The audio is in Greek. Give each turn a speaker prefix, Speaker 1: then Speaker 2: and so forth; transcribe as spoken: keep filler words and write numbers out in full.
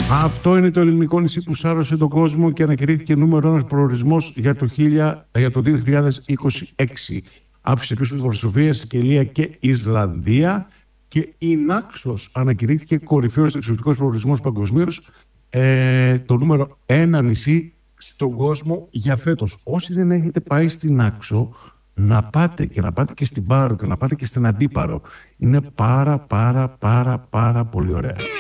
Speaker 1: Αυτό είναι το ελληνικό νησί που σάρωσε τον κόσμο και ανακηρύχθηκε νούμερο ένας προορισμός για το, για το δύο χιλιάδες είκοσι έξι. Άφησε πίσω τη Βαρσοβία, Σικελία και Ισλανδία, και η Νάξος ανακηρύχθηκε κορυφαίος εξωτικός προορισμός παγκοσμίως, ε, το νούμερο ένα νησί στον κόσμο για φέτος. Όσοι δεν έχετε πάει στην Νάξο, να πάτε, και να πάτε και στην Πάρο και να πάτε και στην Αντίπαρο. Είναι πάρα πάρα πάρα πάρα πολύ ωραία.